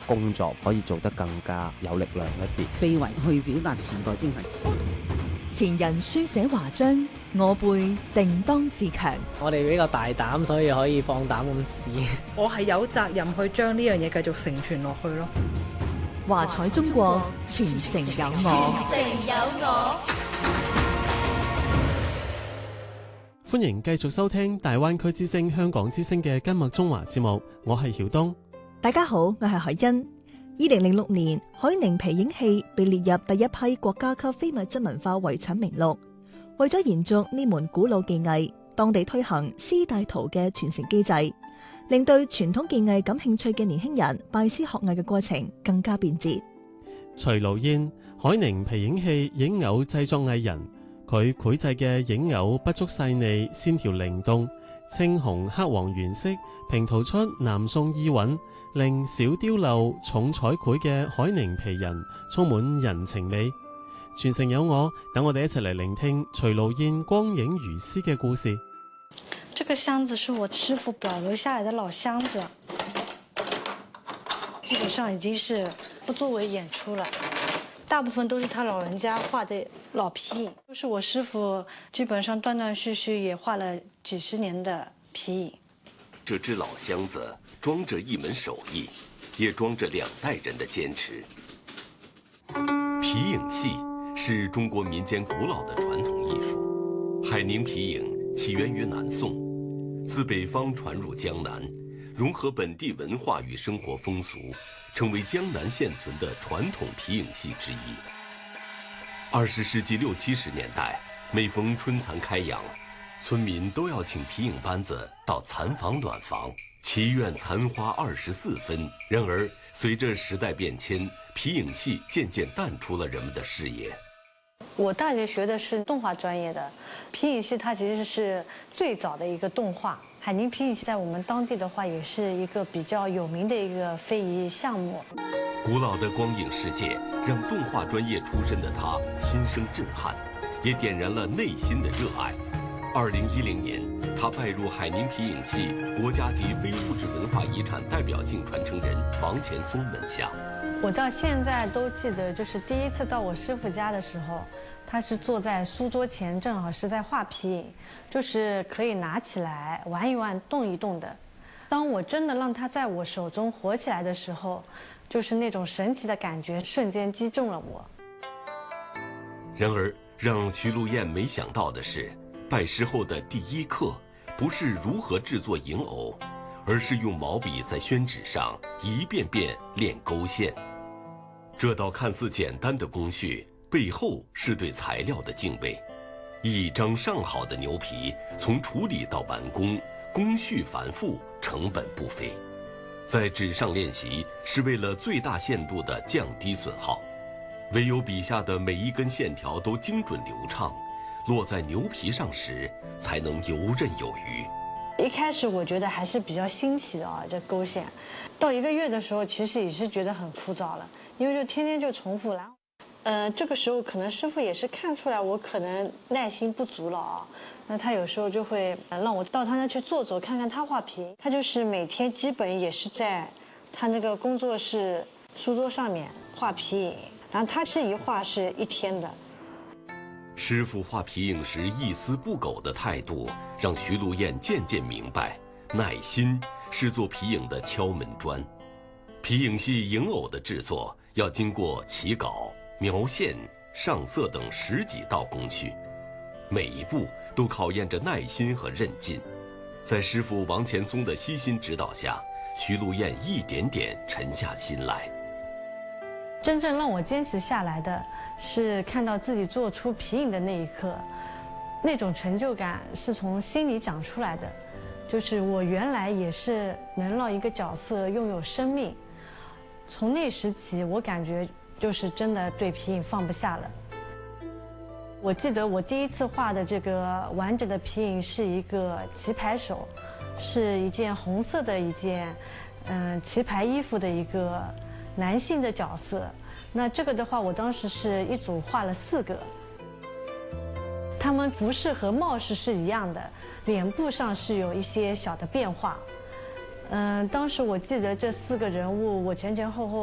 工作可以做得更加有力量一啲。 非遺去表達時代精神。 前人書寫華章，我輩定當自強。 我哋比較大膽，所以可以放膽咁試。 我係有責任去將呢樣嘢繼續承傳落去咯。 華彩中國，傳承有我。 傳承有我。 歡迎繼續收聽大灣區之聲、香港之聲嘅今麥中華節目，我係曉東。 大家好，我係海欣。2006年，海寧皮影戲被列入第一批國家級非物質文化遺產名錄。為咗延續呢門古老技藝，當地推行師帶徒嘅傳承機制，令對傳統技藝感興趣嘅年輕人拜師學藝嘅過程更加便捷。 徐盧燕，海寧皮影戲影偶製作藝人，佢繪製嘅影偶筆觸細膩，線條靈動，青紅黑黃原色平塗出南宋意韻，令小雕鏤重彩繪嘅海寧皮人充滿人情味。傳承有我，等我哋一齊嚟聆聽徐盧燕光影如絲嘅故事。 這個箱子是我師傅保留下來的老箱子，基本上已經是不作為演出了，大部分都是他老人家畫的老皮影，就是我師傅基本上斷斷續續也畫了幾十年的皮影。 這隻老箱子裝着一門手藝，也裝着2代人的堅持。皮影戲是中國民間古老的傳統藝術。海寧皮影起源於南宋，自北方傳入江南，融合本地文化與生活風俗，成為江南現存的傳統皮影戲之一。20世紀60、70年代，每逢春殘開陽，村民都要請皮影班子到殘房暖房，祈願殘花24分。然而，隨着時代變遷，皮影戲漸漸淡出了人們的視野。 我大學學的是動畫專業的，皮影戲它其實是最早的一個動畫。海寧皮影戲在我們當地的話，也是一個比較有名的一個非遺項目。 古老的光影世界讓動畫專業出身的他心生震撼，也點燃了內心的熱愛。2010年，他拜入海寧皮影戲國家級非物質文化遺產代表性傳承人王錢松門下。 我到現在都記得，就是第一次到我師傅家的時候，他是坐在書桌前，正好是在畫皮影，就是可以拿起來玩一玩、動一動的。當我真的讓他在我手中活起來的時候，就是那種神奇的感覺瞬間擊中了我。 然而，讓徐盧燕沒想到的是，拜師後的第一課不是如何製作影偶，而是用毛筆在宣紙上一遍遍練勾線。這道看似簡單的工序，背後是對材料的敬畏。一張上好的牛皮，從處理到完工，工序繁複，成本不菲。在紙上練習，是為了最大限度地降低損耗。唯有筆下的每一根線條都精準流暢，落在牛皮上時，才能游刃有餘。 一開始我覺得還是比較新奇的啊，這勾線。到1個月的時候，其實也是覺得很枯燥了，因為就天天就重複了。這個時候可能師傅也是看出來我可能耐心不足了啊，那他有時候就會讓我到他那去坐坐，看看他畫皮。他就是每天基本也是在他那個工作室書桌上面畫皮影，然後他這一畫是1天的。 師傅畫皮影時一絲不苟的態度，讓徐盧燕漸漸明白，耐心是做皮影的敲門磚。皮影戲影偶的製作要經過起稿、描線、上色等10幾道工序，每一步都考驗着耐心和韌勁。在師傅王錢松的悉心指導下，徐盧燕一點點沉下心來。 真正讓我堅持下來的是看到自己做出皮影的那一刻，那種成就感是從心裡長出來的，就是我原來也是能讓一個角色擁有生命。從那時起，我感覺就是真的對皮影放不下了。我記得我第一次畫的這個完整的皮影是一個棋牌手，是一件紅色的一件棋牌衣服的一個男性的角色。那這個的話，我當時是一組畫了4個，他們服飾和貌似是一樣的，臉部上是有一些小的變化。當時我記得這4個人物，我前前後後